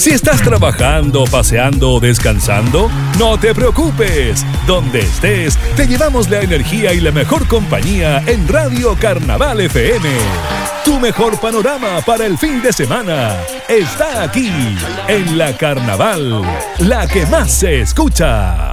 Si estás trabajando, paseando o descansando, no te preocupes. Donde estés, te llevamos la energía y la mejor compañía en Radio Carnaval FM. Tu mejor panorama para el fin de semana está aquí, en la Carnaval, la que más se escucha.